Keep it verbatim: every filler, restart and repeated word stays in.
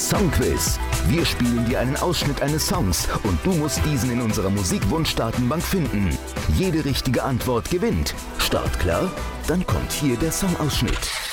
Songquiz. Wir spielen dir einen Ausschnitt eines Songs und du musst diesen in unserer Musikwunschdatenbank finden. Jede richtige Antwort gewinnt. Startklar? Dann kommt hier der Songausschnitt.